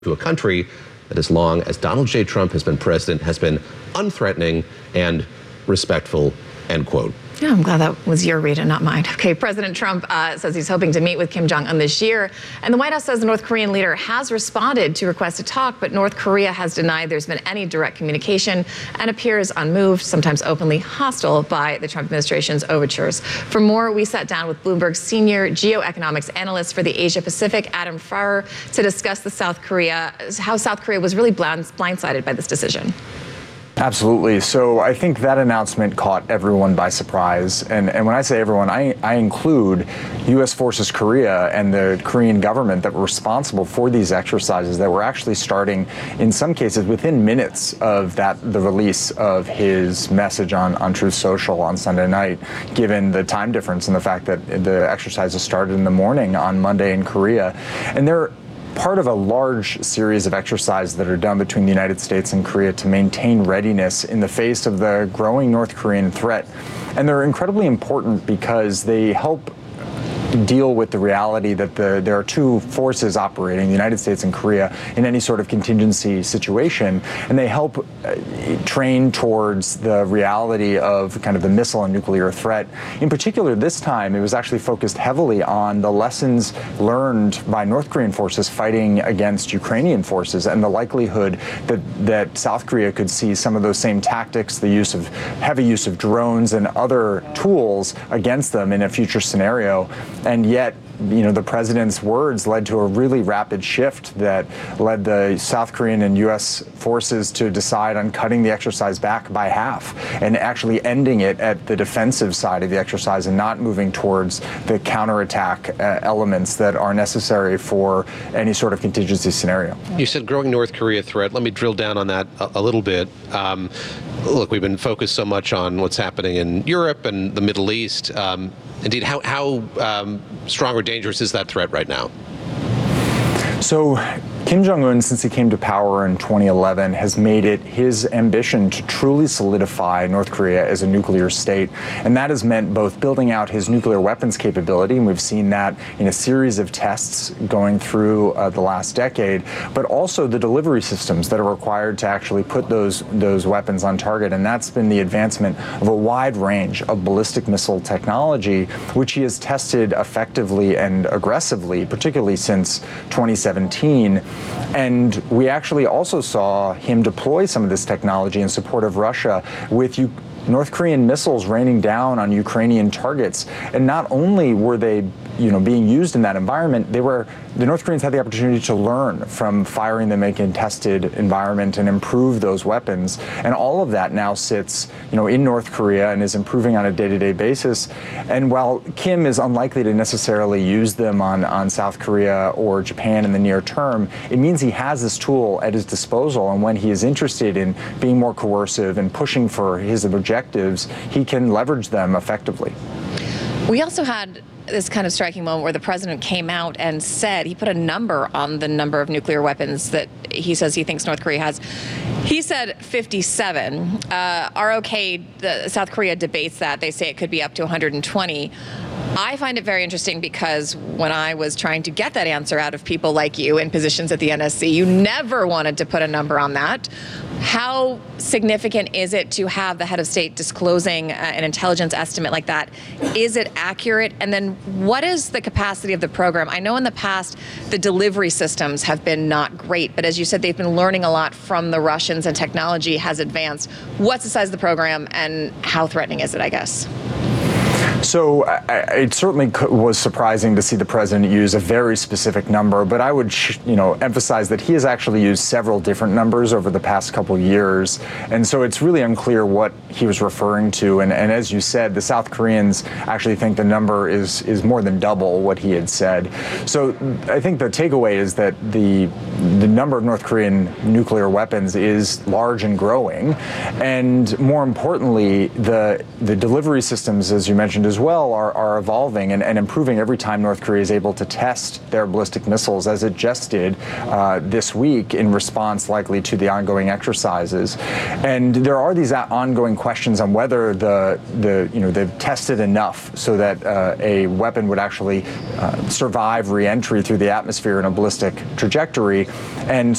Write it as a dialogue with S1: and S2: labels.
S1: to a country that, as long as Donald J. Trump has been president, has been unthreatening and respectful, end quote.
S2: Yeah, I'm glad that was your read and not mine. Okay, President Trump says he's hoping to meet with Kim Jong-un this year. And the White House says the North Korean leader has responded to requests to talk, but North Korea has denied there's been any direct communication and appears unmoved, sometimes openly hostile by the Trump administration's overtures. For more, we sat down with Bloomberg's senior geoeconomics analyst for the Asia Pacific, Adam Farrer, to discuss how South Korea was really blindsided by this decision.
S3: Absolutely. So I think that announcement caught everyone by surprise. And when I say everyone, I include U.S. Forces Korea and the Korean government that were responsible for these exercises that were actually starting, in some cases, within minutes of the release of his message on Truth Social on Sunday night, given the time difference and the fact that the exercises started in the morning on Monday in Korea. And they're part of a large series of exercises that are done between the United States and Korea to maintain readiness in the face of the growing North Korean threat. And they're incredibly important because they help deal with the reality that there are two forces operating, the United States and Korea, in any sort of contingency situation, and they help train towards the reality of kind of the missile and nuclear threat. In particular, this time, it was actually focused heavily on the lessons learned by North Korean forces fighting against Ukrainian forces and the likelihood that South Korea could see some of those same tactics, the heavy use of drones and other tools against them in a future scenario. And yet, the president's words led to a really rapid shift that led the South Korean and U.S. forces to decide on cutting the exercise back by half and actually ending it at the defensive side of the exercise and not moving towards the counterattack elements that are necessary for any sort of contingency scenario.
S1: You said growing North Korea threat. Let me drill down on that a little bit. Look, we've been focused so much on what's happening in Europe and the Middle East. Indeed, how strong or dangerous is that threat right now?
S3: So Kim Jong-un, since he came to power in 2011, has made it his ambition to truly solidify North Korea as a nuclear state. And that has meant both building out his nuclear weapons capability, and we've seen that in a series of tests going through the last decade, but also the delivery systems that are required to actually put those weapons on target. And that's been the advancement of a wide range of ballistic missile technology, which he has tested effectively and aggressively, particularly since 2017. And we actually also saw him deploy some of this technology in support of Russia with North Korean missiles raining down on Ukrainian targets. And not only were they being used in that environment, the North Koreans had the opportunity to learn from firing them in a contested environment and improve those weapons. And all of that now sits, in North Korea and is improving on a day-to-day basis. And while Kim is unlikely to necessarily use them on South Korea or Japan in the near term, it means he has this tool at his disposal. And when he is interested in being more coercive and pushing for his objectives, he can leverage them effectively.
S2: We also had this kind of striking moment where the president came out and said, he put a number on the number of nuclear weapons that he says he thinks North Korea has. He said 57. ROK, the South Korea debates that. They say it could be up to 120. I find it very interesting because when I was trying to get that answer out of people like you in positions at the NSC, you never wanted to put a number on that. How significant is it to have the head of state disclosing an intelligence estimate like that? Is it accurate? And then what is the capacity of the program? I know in the past the delivery systems have been not great, but as you said, they've been learning a lot from the Russians and technology has advanced. What's the size of the program and how threatening is it, I guess?
S3: So it certainly was surprising to see the president use a very specific number, but I would, emphasize that he has actually used several different numbers over the past couple years, and so it's really unclear what he was referring to. And as you said, the South Koreans actually think the number is more than double what he had said. So I think the takeaway is that the number of North Korean nuclear weapons is large and growing, and more importantly, the delivery systems, as you mentioned, as well are evolving and improving every time North Korea is able to test their ballistic missiles, as it just did this week in response likely to the ongoing exercises. And there are these ongoing questions on whether they've tested enough so that a weapon would actually survive re-entry through the atmosphere in a ballistic trajectory. And